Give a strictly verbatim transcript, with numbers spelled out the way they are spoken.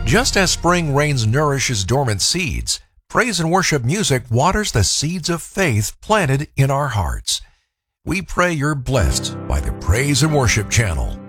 Just as spring rains nourishes dormant seeds, praise and worship music waters the seeds of faith planted in our hearts. We pray you're blessed by the Praise and Worship channel.